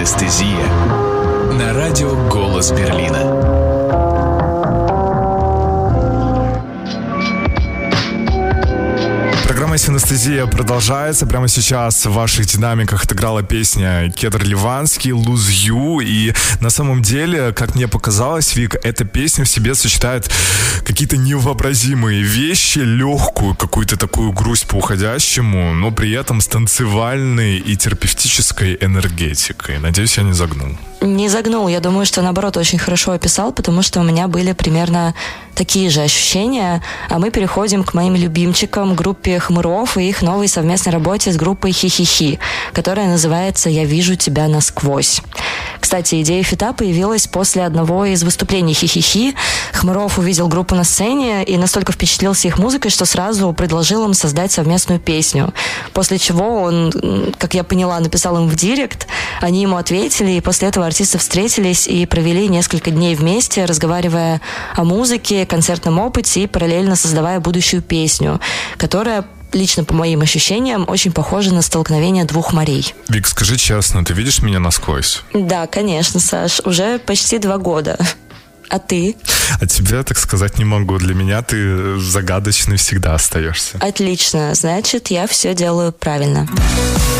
Синестезия на радио «Голос Берлина». Программа «Синестезия» продолжается. Прямо сейчас в ваших динамиках отыграла песня Кедр Ливанский «Lose You». И на самом деле, как мне показалось, Вик, эта песня в себе сочетает какие-то невообразимые вещи, легкую какую-то такую грусть по уходящему, но при этом с танцевальной и терапевтической энергетикой. Надеюсь, я не загнул. Не загнул. Я думаю, что, наоборот, очень хорошо описал, потому что у меня были примерно такие же ощущения. А мы переходим к моим любимчикам, группе Хмыров и их новой совместной работе с группой Хи-Хи-Хи, которая называется «Я вижу тебя насквозь». Кстати, идея фита появилась после одного из выступлений Хи-Хи-Хи. Хмыров увидел группу на сцене и настолько впечатлился их музыкой, что сразу предложил им создать совместную песню. После чего он, как я поняла, написал им в директ, они ему ответили, и после этого артисты встретились и провели несколько дней вместе, разговаривая о музыке, концертном опыте и параллельно создавая будущую песню, которая лично по моим ощущениям очень похожа на столкновение двух морей. Вик, скажи честно, ты видишь меня насквозь? Да, конечно, Саш, уже почти 2 года. А ты? А тебя, так сказать, не могу. Для меня ты загадочный всегда остаешься. Отлично, значит, я все делаю правильно.